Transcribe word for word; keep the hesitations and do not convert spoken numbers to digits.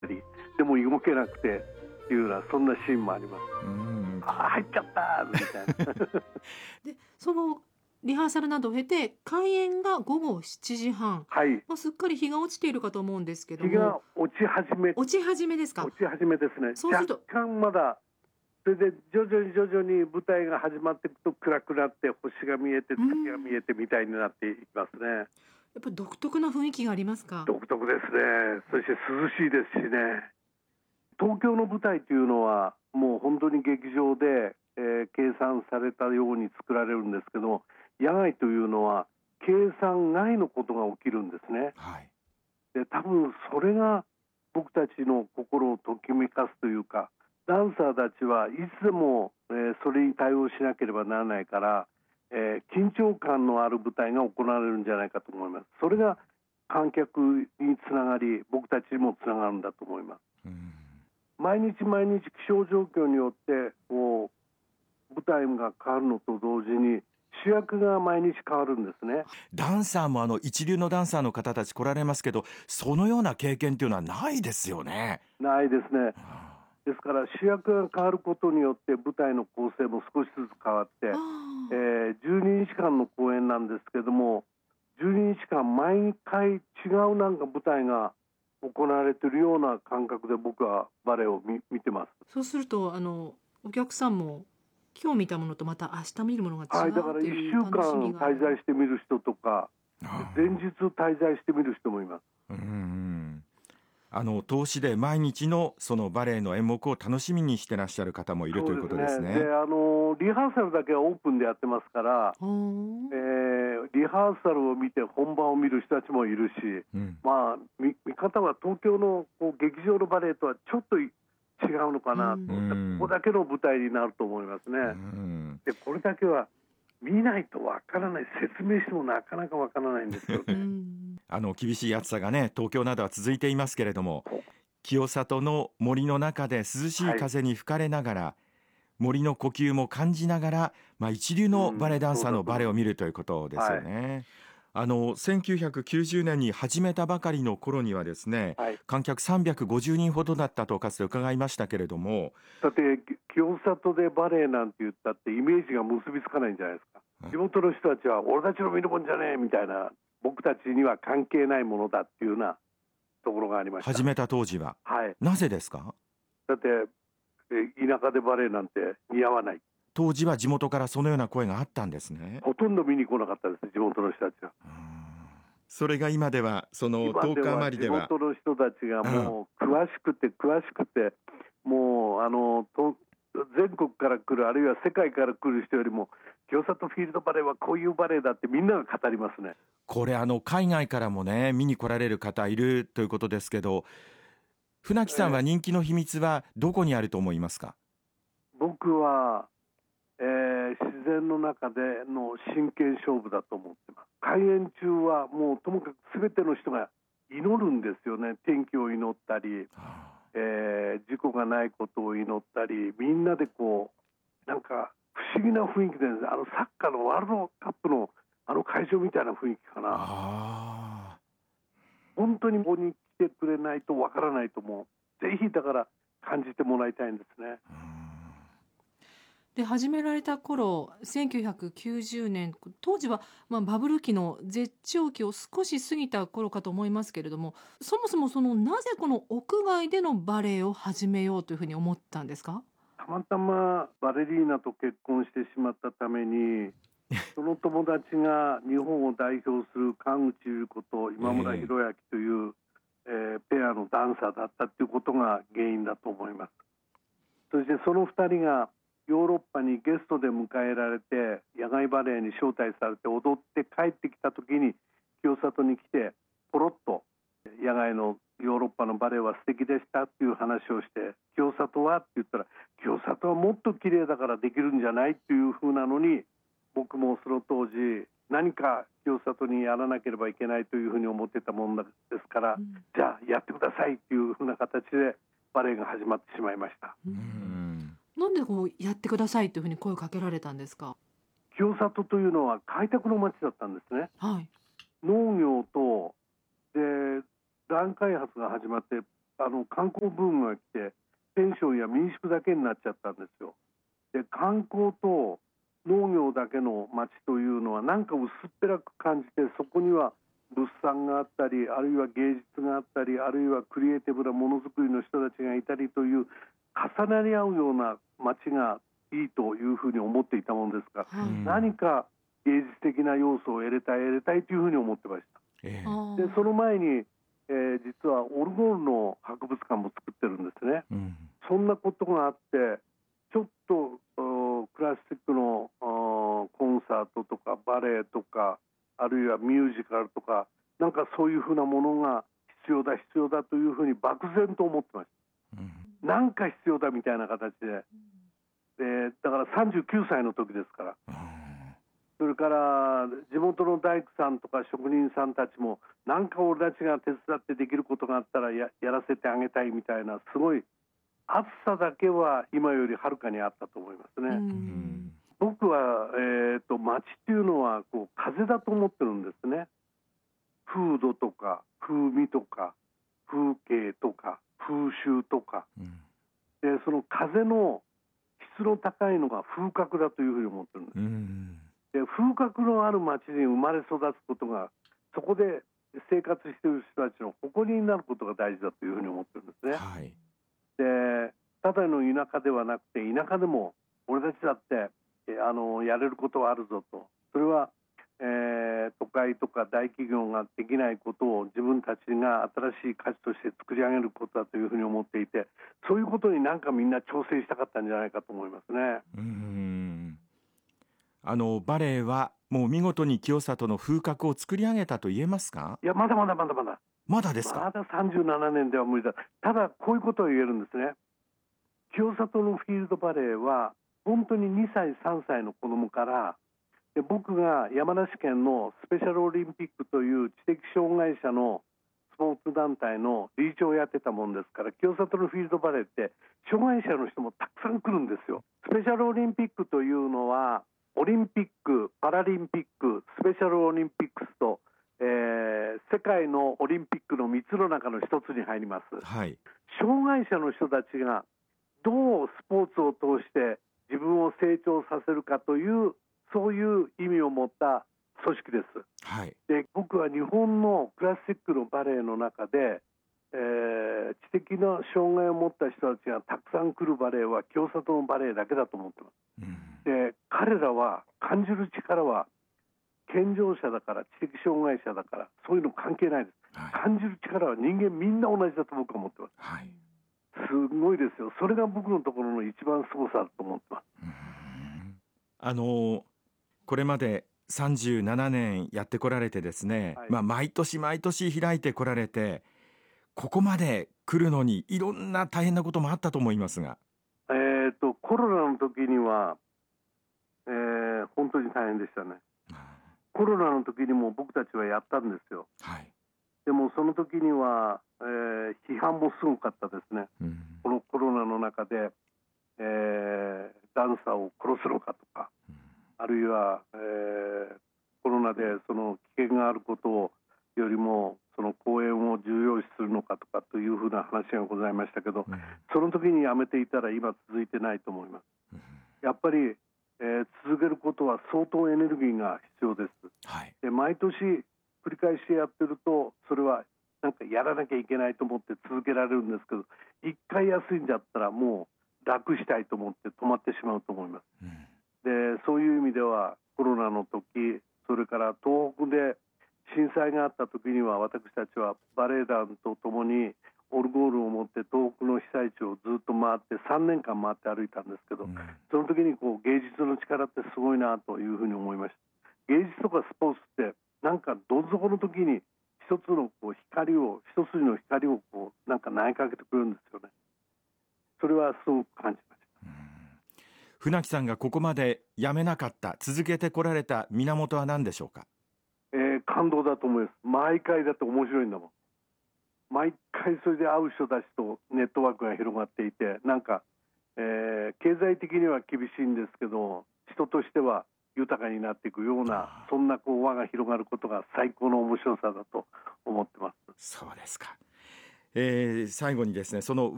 り、でも動けなくてっていうようなそんなシーンもあります。うん、あ入っちゃったみたいなでそのリハーサルなどを経て開演がごごしちじはん、 はい、 まあ、すっかり日が落ちているかと思うんですけど日がも、 落ち始め落ち始めですか？ 落ち始めですね。若そうすると干まだそれで徐々に徐々に舞台が始まっていくと暗くなって星が見えて月が見えてみたいになっていきますね。 やっぱり独特な雰囲気がありますか？ 独特ですね。そして涼しいですしね。東京の舞台というのはもう本当に劇場で、えー計算されたように作られるんですけども、野外というのは計算外のことが起きるんですね。 はい、 で多分それが僕たちの心をときめかすというか、ダンサーたちはいつでも、えーそれに対応しなければならないから、えー緊張感のある舞台が行われるんじゃないかと思います。それが観客につながり、僕たちにもつながるんだと思います。 うん、 毎日毎日気象状況によってこう舞台が変わるのと同時に主役が毎日変わるんですね。 ダンサーもあの一流のダンサーの方たち来られますけど、そのような経験っていうのはないですよね。 ないですね。 あですから主役が変わることによって舞台の構成も少しずつ変わって、 あえーー、じゅうににちかんの公演なんですけども、じゅうににちかん毎回違うなんか舞台が行われているような感覚で僕はバレエを 見, 見てます。 そうするとあのお客さんも今日見たものとまた明日見るものが違はい、だから1 うっていう週楽しみ間がある。 滞在してみる人とかあ前日滞在してみる人もいます。 うんうん、あの通しで毎日のそのバレエの演目を楽しみにしてらっしゃる方もいるということですね。 で、あのリハーサルだけはオープンでやってますから、 ほーえーリハーサルを見て本番を見る人たちもいるし、 うんまあ、見, 見方は東京のこう劇場のバレエとはちょっと違うのかなと、 うんここだけの舞台になると思いますね。 うん、 でこれだけは見ないとわからない、説明してもなかなかわからないんですようね。 んあの厳しい暑さがね東京などは続いていますけれども、清里の森の中で涼しい風に吹かれながら、はい、森の呼吸も感じながら、まあ、一流のバレエダンサーのバレエを見るということですよね。はい、あのせんきゅうひゃくきゅうじゅうねんに始めたばかりの頃にはですね、はい、観客さんびゃくごじゅうにんほどだったとかつて伺いましたけれども、 だって清里でバレエなんて言ったってイメージが結びつかないんじゃないですか。地元の人たちは俺たちの見るもんじゃねえみたいな、僕たちには関係ないものだっていうようなところがありました。 始めた当時は、 はい、 なぜですか？ だって田舎でバレエなんて似合わない。 当時は地元からそのような声があったんですね。 ほとんど見に来なかったです、地元の人たちは。 それが今ではそのとおか余りでは地元の人たちがもう詳しくて詳しくて、もうあのと全国から来る、あるいは世界から来る人よりも清里フィールドバレエはこういうバレエだってみんなが語りますね。 これあの海外からもね見に来られる方いるということですけど、船木さんは人気の秘密はどこにあると思いますか？ 僕は、えー、自然の中での真剣勝負だと思ってます。開演中はもうともかく全ての人が祈るんですよね。天気を祈ったり、えー、事故がないことを祈ったり、みんなでこうなんか不思議な雰囲気で、あのサッカーのワールドカップのあの会場みたいな雰囲気かな。 あ本当にここに来てくれないとわからないと思う。ぜひだから感じてもらいたいんですね。 で始められた頃せんきゅうひゃくきゅうじゅうねん、当時は、まあ、バブル期の絶頂期を少し過ぎた頃かと思いますけれども、そもそもそのなぜこの屋外でのバレエを始めようというふうに思ったんですか？ たまたまバレリーナと結婚してしまったために、その友達が日本を代表する川口優子と今村博明という、えー、ペアのダンサーだったということが原因だと思います。そしてそのふたりがヨーロッパにゲストで迎えられて野外バレエに招待されて踊って帰ってきた時に清里に来てポロッと野外のヨーロッパのバレエは素敵でしたっていう話をして、清里はって言ったら清里はもっと綺麗だからできるんじゃないっていう風なのに、僕もその当時何か清里にやらなければいけないというふうに思ってたもんですから、うん、じゃあやってくださいっていう風な形でバレエが始まってしまいました。 うんなんでこうやってくださいというふうに声をかけられたんですか？ 清里というのは開拓の町だったんですね。 はい、 農業とでラン開発が始まって、 あの観光ブームが来てペンションや民宿だけになっちゃったんですよ。で観光と農業だけの町というのはなんか薄っぺらく感じて、そこには物産があったり、あるいは芸術があったり、あるいはクリエイティブなものづくりの人たちがいたりという重なり合うような町がいいというふうに思っていたものですが、 はい、 何か芸術的な要素を得れたい得れたいというふうに思ってました。 ええあでその前に、えー実はオルゴールの博物館も作ってるんですね。 うんそんなことがあってちょっとおクラシックのおコンサートとかバレエとか、あるいはミュージカルとか、なんかそういうふうなものが必要だ必要だというふうに漠然と思ってましうんた。なんか必要だみたいな形で、でだからさんじゅうきゅうさいの時ですから。 うんそれから地元の大工さんとか職人さんたちも、なんか俺たちが手伝ってできることがあったら や, やらせてあげたいみたいな、すごい熱さだけは今よりはるかにあったと思いますね。 ううんん僕は、えー、と街っていうのはこう風だと思ってるんですね。風土とか風味とか風景とか風習とかうんで、その風の質の高いのが風格だというふうに思ってるんです。 うんで風格のある町に生まれ育つことが、そこで生活している人たちの誇りになることが大事だというふうに思ってるんですね。 はいでただの田舎ではなくて、田舎でも俺たちだってえあのやれることはあるぞと。それは、えー都会とか大企業ができないことを自分たちが新しい価値として作り上げることだというふうに思っていて、そういうことになんかみんな挑戦したかったんじゃないかと思いますね。 うんあのバレエはもう見事に清里の風格を作り上げたと言えますか？ いや、まだまだまだまだまだですか？ まださんじゅうななねんでは無理だ。ただこういうことを言えるんですね。清里のフィールドバレーは本当ににさいさんさいの子供から、で僕が山梨県のスペシャルオリンピックという知的障害者のスポーツ団体の理事長をやってたもんですから、清里のフィールドバレーって障害者の人もたくさん来るんですよ。スペシャルオリンピックというのはオリンピック、パラリンピック、スペシャルオリンピックスと、えー世界のオリンピックのみっつの中のひとつに入ります。 はい障害者の人たちがどうスポーツを通して自分を成長させるかという、そういう意味を持った組織です。 はいで僕は日本のクラシックのバレエの中で、えー知的な障害を持った人たちがたくさん来るバレエは清里のバレエだけだと思ってます。 うんで彼らは感じる力は健常者だから知的障害者だからそういうの関係ないです。 はい感じる力は人間みんな同じだと僕は思ってます。 はいすごいですよ。それが僕のところの一番すごさだと思ってます。 うんあのこれまでさんじゅうななねんやってこられてですね、 はいまあ毎年毎年開いてこられて、ここまで来るのにいろんな大変なこともあったと思いますが、 えー、とコロナの時には、えー本当に大変でしたね。コロナの時にも僕たちはやったんですよ。 はいでもその時には、えー批判もすごかったですね。 うんこのコロナの中で、えーダンサーを殺すのかとか、あるいは、えーコロナでその危険があることよりもその公演を重要視するのかとかというふうな話がございましたけど、 うんその時にやめていたら今続いてないと思います。やっぱり、えー続けることは相当エネルギーが必要です。 はいで毎年繰り返しやってるとそれはなんかやらなきゃいけないと思って続けられるんですけど、一回休んじゃったらもう楽したいと思って止まってしまうと思います。 うんでそういう意味ではコロナの時、それから東北で震災があった時には私たちはバレエ団とともにオルゴールを持って東北の被災地をずっと回ってさんねんかん回って歩いたんですけど、 うんその時にこう芸術の力ってすごいなというふうに思いました。芸術とかスポーツってなんかどん底の時に一つのこう光を一筋の光をこうなんか投げかけてくれるんですよね。それはすごく感じました。 船木さんがここまでやめなかった、続けてこられた源は何でしょうか？ えー感動だと思います。毎回だって面白いんだもん。毎回それで会う人たちとネットワークが広がっていて、なんか、えー経済的には厳しいんですけど人としては豊かになっていくような、そんなこう輪が広がることが最高の面白さだと思ってます。 そうですか。 えー最後にですね、その